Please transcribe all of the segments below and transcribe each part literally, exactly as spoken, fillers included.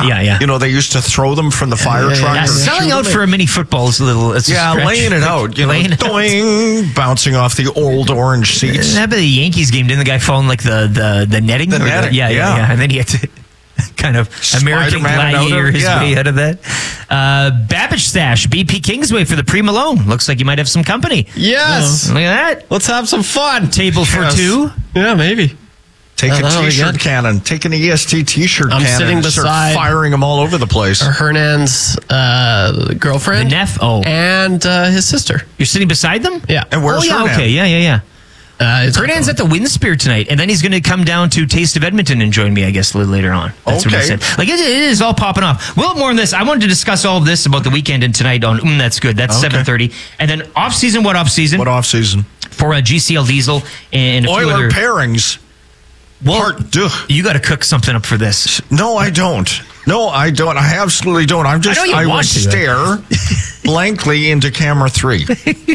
yeah, yeah. You know, they used to throw them from the fire yeah, truck. Yeah, or selling out for a mini football is a little. It's a Yeah, stretch. laying it out. You know, Laying it out. doing, bouncing off the old orange seats. How about the Yankees game? Didn't the guy fall in like the the, the netting? The Or netting, yeah, yeah, yeah. yeah. And then he had to kind of American Spider-Man out of- gladiator his yeah. way out of that. Uh, Babbage Stash, B P Kingsway for the pre-Malone. Looks like you might have some company. Yes. Look at that. Let's have some fun. Table for Yes. two. Yeah, maybe. Take Oh, a that'll be t-shirt good. cannon. Take an E S T t-shirt I'm cannon sitting and start beside- firing them all over the place. Or Hernan's uh, girlfriend. The Neff? Oh. And uh, his sister. You're sitting beside them? Yeah. And where's oh, yeah, Hernan? okay. Yeah, yeah, yeah. Uh, it's Hernan's at the Windspear tonight, and then he's going to come down to Taste of Edmonton and join me, I guess, a little later on. That's what he Okay. said. Like, it, it is all popping off. We'll have more on this. I wanted to discuss all of this about the weekend and tonight on mm, That's Good. That's Okay. seven thirty. And then off-season, what off-season? What off-season? For uh, G C L Diesel and a few Oiler other... pairings. Well, Part deux. you got to cook something up for this. No, I don't. No, I don't. I absolutely don't. I'm just, I know you I, want will to. stare blankly into camera three.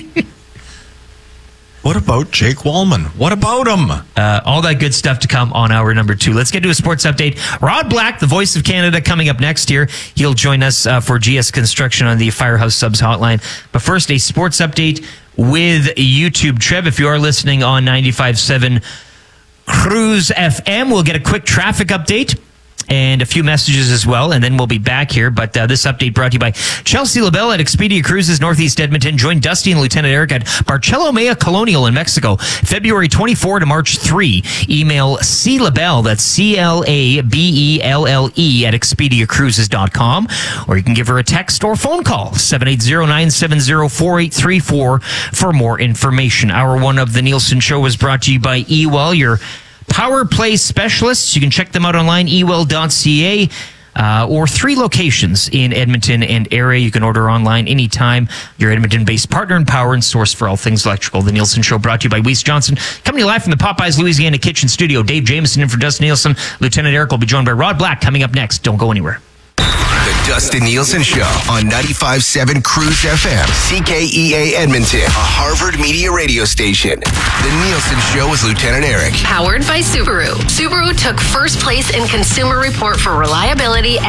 What about Jake Wallman? What about him? Uh, all that good stuff to come on hour number two. Let's get to a sports update. Rod Black, the voice of Canada, coming up next year. He'll join us uh, for G S Construction on the Firehouse Subs hotline. But first, a sports update with YouTube. Trev, if you are listening on ninety-five point seven Cruise F M, we'll get a quick traffic update and a few messages as well, and then we'll be back here. But uh, this update brought to you by Chelsea LaBelle at Expedia Cruises, Northeast Edmonton. Join Dusty and Lieutenant Eric at Barcelomea Colonial in Mexico, February twenty-fourth to March third. Email C LaBelle, that's C L A B E L L E, at expedia cruises dot com. Or you can give her a text or phone call, seven eight zero, nine seven zero, four eight three four, for more information. Hour one of the Nielsen Show was brought to you by E W L, your Power Play specialists. You can check them out online, e w e l dot c a, uh, or three locations in Edmonton and area. You can order online anytime. Your Edmonton-based partner in power and source for all things electrical. The Nielsen Show brought to you by Weiss Johnson. Coming to you live from the Popeyes Louisiana Kitchen Studio. Dave Jameson in for Dustin Nielsen. Lieutenant Eric will be joined by Rod Black coming up next. Don't go anywhere. The Dustin Nielsen Show on ninety-five point seven Cruise F M, C K E A Edmonton, a Harvard Media radio station. The Nielsen Show with Lieutenant Eric. Powered by Subaru. Subaru took first place in Consumer Report for reliability